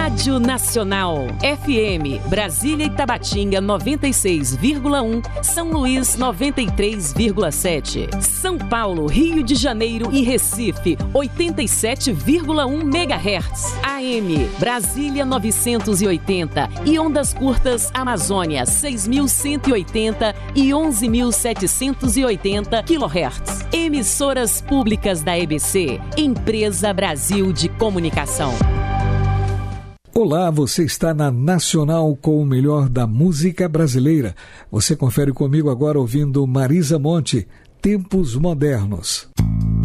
Rádio Nacional, FM, Brasília e Tabatinga 96,1, São Luís 93,7, São Paulo, Rio de Janeiro e Recife 87,1 MHz, AM, Brasília 980 e ondas curtas Amazônia 6.180 e 11.780 kHz. Emissoras públicas da EBC, Empresa Brasil de Comunicação. Olá, você está na Nacional com o melhor da música brasileira. Você confere comigo agora ouvindo Marisa Monte, Tempos Modernos.